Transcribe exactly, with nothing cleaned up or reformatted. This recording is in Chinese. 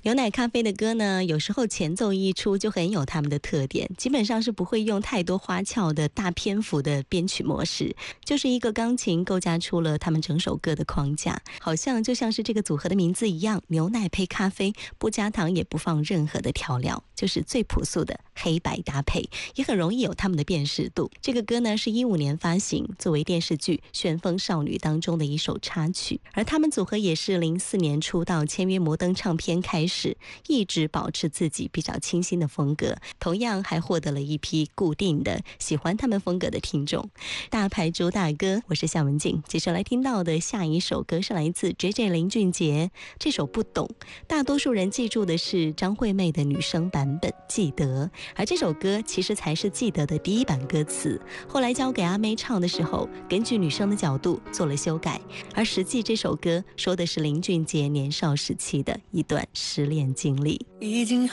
牛奶咖啡的歌呢，有时候前奏一出就很有他们的特点，基本上是不会用太多花俏的大篇幅的编曲模式，就是一个钢琴构架出了他们整首歌的框架，好像就像是这个组合的名字一样，牛奶配咖啡，不加糖也不放任何的调料，就是最朴素的黑白搭配，也很容易有他们的辨识度。这个歌呢是一五年发行，作为电视剧《旋风少女》当中的一首插曲，而他们组合也是零四年出道，签约摩登唱片开始，一直保持自己比较清新的风格，同样还获得了一批固定的喜欢他们风格的听众。大牌主打歌，我是夏文静。接下来听到的下一首歌是来自 J J 林俊杰，这首不懂，大多数人记住的是张惠妹的女声版本记得，而这首歌其实才是记得的第一版歌词，后来交给阿妹唱的时候，根据女生的角度做了修改，而实际这首歌说的是林俊杰年少时期的一段失恋经历。 已经